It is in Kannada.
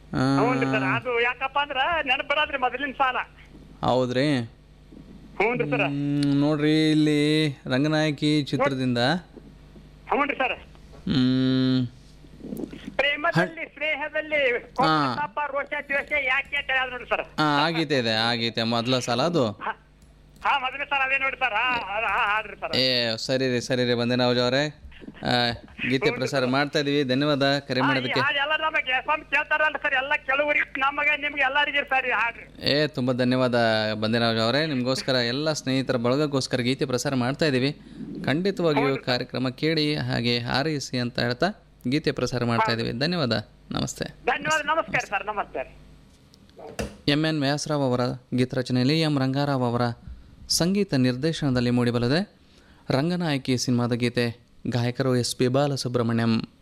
ಹ್ಞೂ ಸರ್ ಅದು ಯಾಕಪ್ಪ ಅಂದ್ರ ನೆನಪು ಬರೋದ್ರಿ ಮೊದಲಿನ ಸಾಲ. ಹೌದ್ರಿ. ಹ್ಞೂ ರೀ ಸರ್. ನೋಡ್ರಿ ಇಲ್ಲಿ ರಂಗನಾಯಕಿ ಚಿತ್ರದಿಂದ ಹ್ಞೂ ಸರ್. ಪ್ರೇಮದಲ್ಲಿ ಸ್ನೇಹದಲ್ಲಿ ಪಾಪ ರೋಷ ದ್ವೇಷ ಯಾಕೆ ಅಂತ ಹೇಳಿ ನೋಡಿ ಸರ್. ಆಗೀತೆ ಇದೆ, ಆಗೀತೆ ಮೊದಲ ಸಾಲ ಅದು. ಹಾ ಮೊದಲನೇ ಸಾಲ ಅದೇ ನೋಡಿ ಸರ್. ಹಾಡ್ರಿ ಸರ್. ಸರಿ ರೀ, ಸರಿ ರೀ ಬಂದೇನವಾಜ್ ಅವರೇ, ಗೀತೆ ಪ್ರಸಾರ ಮಾಡ್ತಾ ಇದೀವಿ. ಧನ್ಯವಾದ ಕರೆ ಮಾಡೋದಕ್ಕೆ. ಎಲ್ಲ ನಮಗೆ ಕೇಳ್ತಾರಲ್ಲ ಸರ್, ಎಲ್ಲ ಕೆಲವರಿಗೆ ನಮಗೆ ನಿಮ್ಗೆ ಎಲ್ಲರಿಗೆ ಸರ್ ಹಾಡ್ರಿ. ತುಂಬ ಧನ್ಯವಾದ ಬಂದೇನವಾಜ್ ಅವರೇ. ನಿಮಗೋಸ್ಕರ ಎಲ್ಲ ಸ್ನೇಹಿತರ ಬಳಗಕ್ಕೋಸ್ಕರ ಗೀತೆ ಪ್ರಸಾರ ಮಾಡ್ತಾ ಇದ್ದೀವಿ. ಖಂಡಿತವಾಗಿಯೂ ಕಾರ್ಯಕ್ರಮ ಕೇಳಿ ಹಾಗೆ ಹಾರೈಸಿ ಅಂತ ಹೇಳ್ತಾ ಗೀತೆ ಪ್ರಸಾರ ಮಾಡ್ತಾ ಇದ್ದೀವಿ. ಧನ್ಯವಾದ, ನಮಸ್ತೆ. ಧನ್ಯವಾದ, ನಮಸ್ಕಾರ ಸರ್. ನಮಸ್ಕಾರ. MN ವ್ಯಾಸರಾವ್ ಅವರ ಗೀತರಚನೆಯಲ್ಲಿ M ರಂಗಾರಾವ್ ಅವರ ಸಂಗೀತ ನಿರ್ದೇಶನದಲ್ಲಿ ಮೂಡಿಬಲ್ಲದೆ ರಂಗನಾಯಕಿ ಸಿನಿಮಾದ ಗೀತೆ. ಗಾಯಕರು SP ಬಾಲಸುಬ್ರಹ್ಮಣ್ಯಂ.